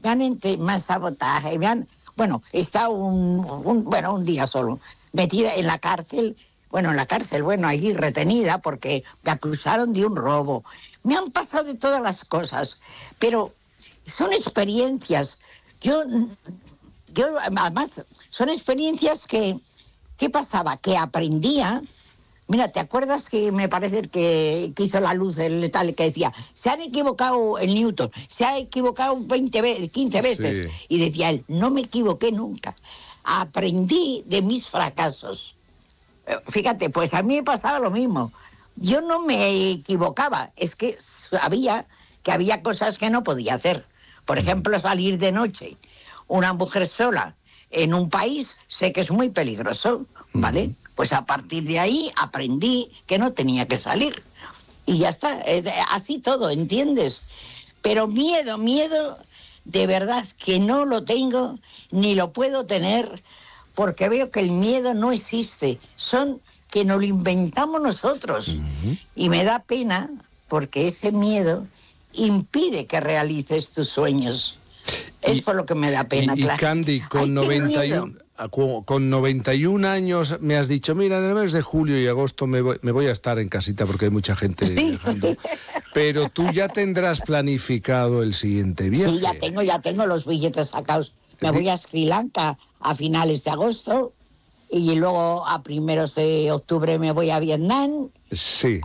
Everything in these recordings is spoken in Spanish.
me han sabotaje, bueno, he estado un día solo, metida en la cárcel, allí retenida porque me acusaron de un robo. Me han pasado de todas las cosas, pero son experiencias. Yo además, son experiencias que, ¿qué pasaba? Que aprendía. Mira, ¿te acuerdas que me parece que hizo la luz el letal que decía, se han equivocado el Newton, se ha equivocado 15 veces? Sí. Y decía él, no me equivoqué nunca. Aprendí de mis fracasos. Fíjate, pues a mí me pasaba lo mismo. Yo no me equivocaba, es que sabía que había cosas que no podía hacer. Por ejemplo, salir de noche. Una mujer sola en un país, sé que es muy peligroso, ¿vale? Pues a partir de ahí aprendí que no tenía que salir. Y ya está, así todo, ¿entiendes? Pero miedo, de verdad que no lo tengo, ni lo puedo tener, porque veo que el miedo no existe. Son que nos lo inventamos nosotros. Y me da pena, porque ese miedo impide que realices tus sueños. Es por lo que me da pena, claro. Y Candy, con 91 años me has dicho, mira, en el mes de julio y agosto me voy a estar en casita porque hay mucha gente viajando. Pero tú ya tendrás planificado el siguiente viaje. Sí, ya tengo los billetes sacados. Me voy a Sri Lanka a finales de agosto y luego a primeros de octubre me voy a Vietnam. Sí.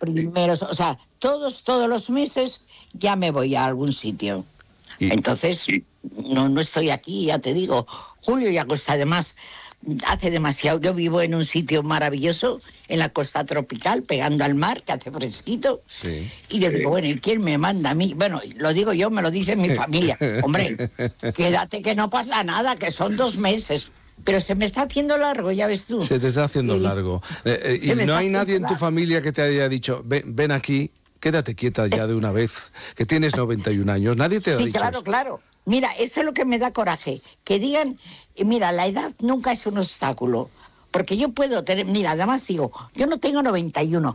O sea, todos los meses ya me voy a algún sitio. Entonces, no estoy aquí, ya te digo, julio y agosto. Además, hace demasiado. Yo vivo en un sitio maravilloso, en la costa tropical, pegando al mar, que hace fresquito. Sí. Y yo digo, bueno, ¿y quién me manda a mí? Bueno, lo digo yo, me lo dice mi familia. Hombre, quédate que no pasa nada, que son 2 meses. Pero se me está haciendo largo, ya ves tú. Se te está haciendo largo. Y no hay nadie en tu familia que te haya dicho, ven aquí. Quédate quieta ya de una vez, que tienes 91 años. Nadie te ha dicho eso. Claro. Mira, eso es lo que me da coraje. Que digan, mira, la edad nunca es un obstáculo. Porque yo puedo tener, mira, además digo, yo no tengo 91.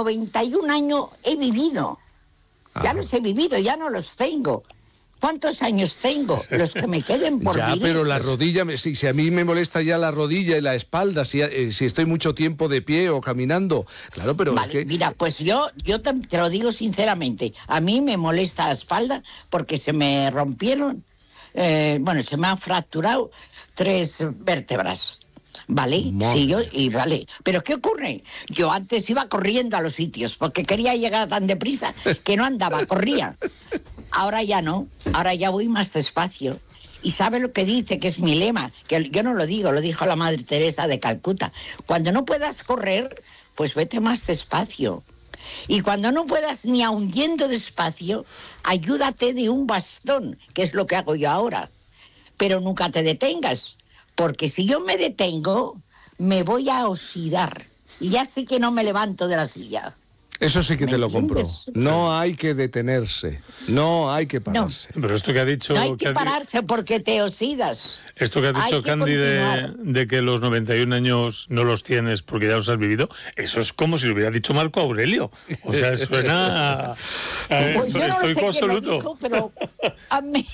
91 años he vivido. Ya los he vivido, ya no los tengo. ¿Cuántos años tengo? Los que me queden por vivir. Ya, pero la rodilla, si a mí me molesta ya la rodilla y la espalda, si estoy mucho tiempo de pie o caminando, claro, pero... Vale, mira, pues yo te lo digo sinceramente, a mí me molesta la espalda porque se me rompieron, se me han fracturado 3 vértebras. ¿Vale? Vale. Pero ¿qué ocurre? Yo antes iba corriendo a los sitios porque quería llegar tan deprisa que no andaba, corría. Ahora ya no, ahora ya voy más despacio. Y sabe lo que dice, que es mi lema, que yo no lo digo, lo dijo la Madre Teresa de Calcuta. Cuando no puedas correr, pues vete más despacio. Y cuando no puedas ni aun yendo despacio, ayúdate de un bastón, que es lo que hago yo ahora. Pero nunca te detengas, porque si yo me detengo, me voy a oxidar. Y ya sé que no me levanto de la silla. Eso sí que te lo compro. No hay que detenerse, no hay que pararse. No. Pero esto que ha dicho... No hay que pararse porque te oxidas. Esto que ha dicho Candy de que los 91 años no los tienes porque ya los has vivido, eso es como si lo hubiera dicho Marco Aurelio. O sea, suena estoico absoluto. Dijo, pero a mí...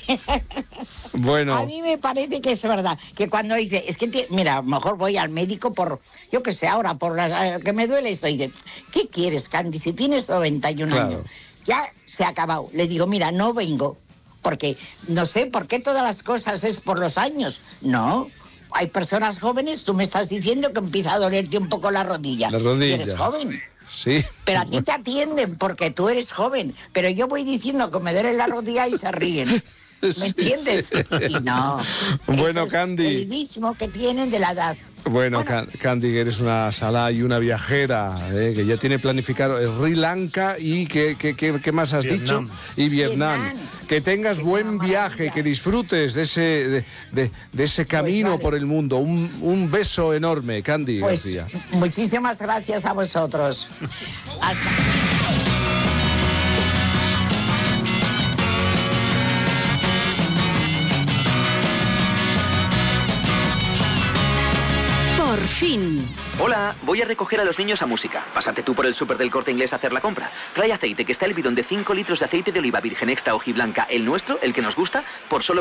Bueno. A mí me parece que es verdad, que cuando dice, es que, mira, a lo mejor voy al médico por, yo qué sé, ahora, por que me duele esto, y dice, ¿qué quieres, Candy? Si tienes 91 años, ya se ha acabado. Le digo, mira, no vengo, porque no sé por qué todas las cosas es por los años. No, hay personas jóvenes, tú me estás diciendo que empieza a dolerte un poco la rodilla. La rodilla. Y eres joven. Sí. Pero a ti te atienden porque tú eres joven, pero yo voy diciendo que me duele la rodilla y se ríen. ¿Me entiendes? Y no. Bueno, Candy. El mismo que tienen de la edad. Bueno. Candy, eres una salá y una viajera, que ya tiene planificado Sri Lanka y ¿qué más has dicho? Y Vietnam. Que tengas buen viaje, que disfrutes de ese camino por el mundo. Un beso enorme, Candy García. Muchísimas gracias a vosotros. Por fin. Hola, voy a recoger a los niños a música. Pásate tú por el súper del Corte Inglés a hacer la compra. Trae aceite, que está el bidón de 5 litros de aceite de oliva virgen extra hojiblanca, el nuestro, el que nos gusta, por solo